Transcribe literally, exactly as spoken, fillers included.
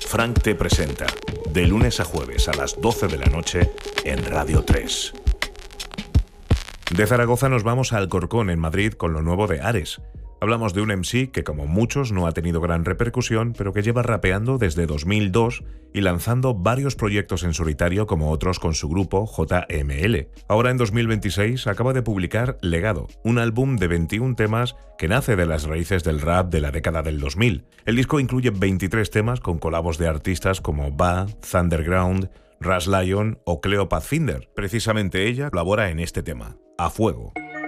Frank te presenta, de lunes a jueves a las doce de la noche en Radio tres. De Zaragoza nos vamos a Alcorcón, en Madrid, con lo nuevo de Ares. Hablamos de un M C que, como muchos, no ha tenido gran repercusión, pero que lleva rapeando desde dos mil dos y lanzando varios proyectos en solitario, como otros con su grupo J M L. Ahora, en dos mil veintiséis, acaba de publicar Legado, un álbum de veintiún temas que nace de las raíces del rap de la década del dos mil. El disco incluye veintitrés temas con colabos de artistas como Ba, Thunderground, Ras Lion o Cleo Pathfinder. Precisamente ella colabora en este tema, A Fuego.